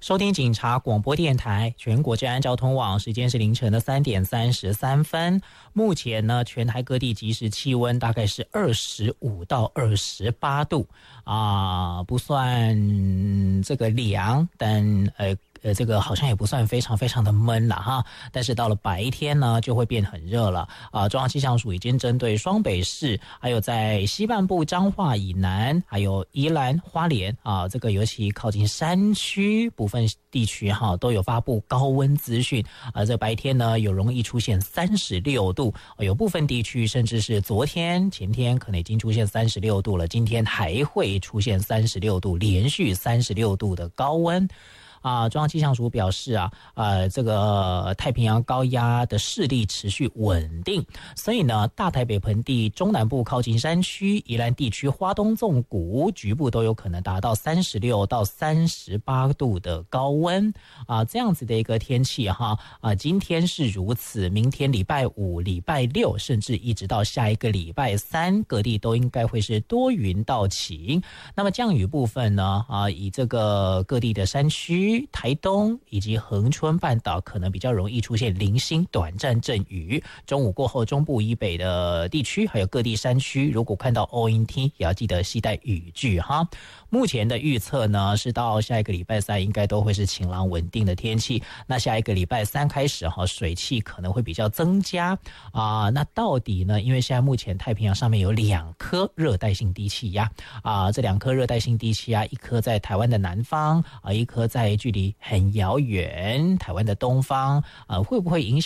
收听警察广播电台全国治安交通网，时间是凌晨的3点33分。目前呢，全台各地即时气温大概是25到28度啊，不算这个凉，但这个好像也不算非常非常的闷了哈，但是到了白天呢，就会变很热了啊。中央气象署已经针对双北市，还有在西半部彰化以南，还有宜兰花莲啊，这个尤其靠近山区部分地区哈，都有发布高温资讯啊。这白天呢，有容易出现36度，有部分地区甚至是昨天、前天可能已经出现36度了，今天还会出现36度，连续36度的高温。中央气象署表示这个太平洋高压的势力持续稳定，所以呢，大台北盆地中南部靠近山区、宜兰地区花东纵谷局部都有可能达到36到38度的高温这样子的一个天气今天是如此，明天礼拜五、礼拜六，甚至一直到下一个礼拜三，各地都应该会是多云到晴。那么降雨部分呢以这个各地的山区、台东以及恒春半岛可能比较容易出现零星短暂阵雨，中午过后中部以北的地区还有各地山区，如果看到欧阴天也要记得携带雨具哈。目前的预测呢是到下一个礼拜三应该都会是晴朗稳定的天气，那下一个礼拜三开始水汽可能会比较增加那到底呢，因为现在目前太平洋上面有2颗热带性低气压这2颗热带性低气压，一颗在台湾的南方一颗在距离很遥远台湾的东方会不会影响